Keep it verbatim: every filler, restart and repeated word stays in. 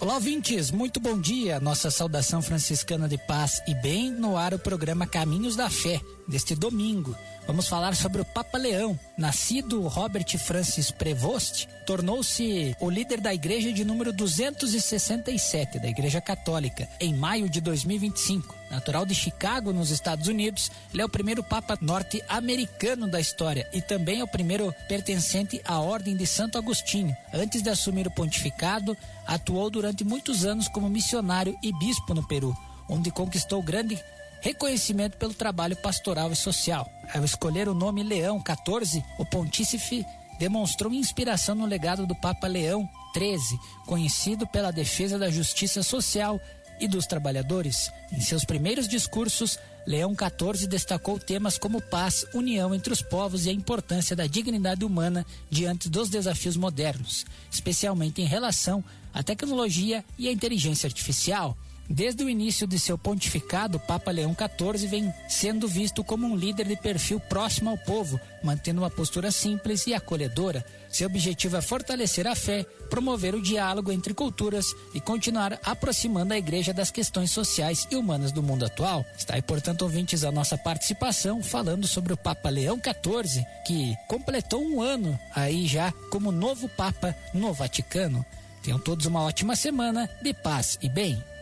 Olá, ouvintes, muito bom dia. Nossa saudação franciscana de paz e bem, no ar o programa Caminhos da Fé, deste domingo. Vamos falar sobre o Papa Leão. Nascido Robert Francis Prevost, tornou-se o líder da igreja de número duzentos e sessenta e sete, da Igreja Católica, em maio de dois mil e vinte e cinco. Natural de Chicago, nos Estados Unidos, ele é o primeiro Papa norte-americano da história e também é o primeiro pertencente à Ordem de Santo Agostinho. Antes de assumir o pontificado, atuou durante muitos anos como missionário e bispo no Peru, onde conquistou grande reconhecimento pelo trabalho pastoral e social. Ao escolher o nome Leão quatorze, o pontífice demonstrou inspiração no legado do Papa Leão treze, conhecido pela defesa da justiça social e dos trabalhadores. Em seus primeiros discursos, Leão quatorze destacou temas como paz, união entre os povos e a importância da dignidade humana diante dos desafios modernos, especialmente em relação à tecnologia e à inteligência artificial. Desde o início de seu pontificado, o Papa Leão quatorze vem sendo visto como um líder de perfil próximo ao povo, mantendo uma postura simples e acolhedora. Seu objetivo é fortalecer a fé, promover o diálogo entre culturas e continuar aproximando a igreja das questões sociais e humanas do mundo atual. Está aí, portanto, ouvintes, a nossa participação falando sobre o Papa Leão quatorze, que completou um ano aí já como novo Papa no Vaticano. Tenham todos uma ótima semana de paz e bem.